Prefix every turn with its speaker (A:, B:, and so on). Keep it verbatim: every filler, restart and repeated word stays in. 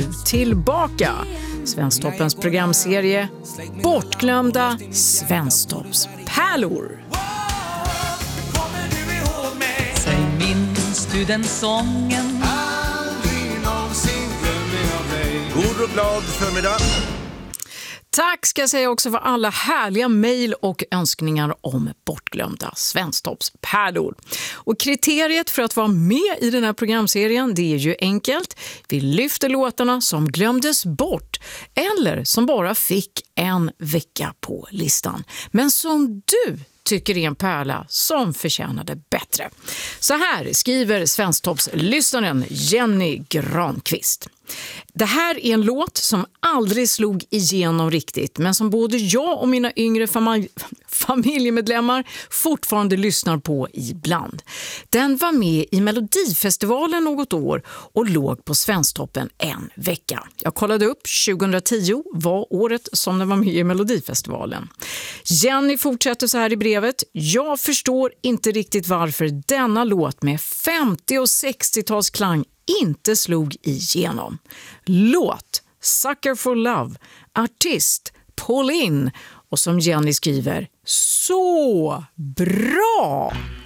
A: nu tillbaka. Svensktoppens programserie Bortglömda Svensktoppspärlor.
B: Säg, minns du den sången?
C: Aldrig någonsin glömmer jag dig. God och glad förmiddag.
A: Tack ska jag säga också för alla härliga mejl och önskningar om bortglömda Svensktoppspärlor. Och kriteriet för att vara med i den här programserien, det är ju enkelt. Vi lyfter låtarna som glömdes bort eller som bara fick en vecka på listan. Men som du tycker är en pärla som förtjänade bättre. Så här skriver Svensktoppslyssnaren Jenny Granqvist. Det här är en låt som aldrig slog igenom riktigt, men som både jag och mina yngre familj- familjemedlemmar fortfarande lyssnar på ibland. Den var med i Melodifestivalen något år och låg på Svensktoppen en vecka. Jag kollade upp, tjugohundratio var året som den var med i Melodifestivalen. Jenny fortsätter så här i brevet. Jag förstår inte riktigt varför denna låt med femtio- och sextiotalsklang inte slog igenom. Låt Sucker for Love, artist Pauline, och som Jenny skriver, så bra!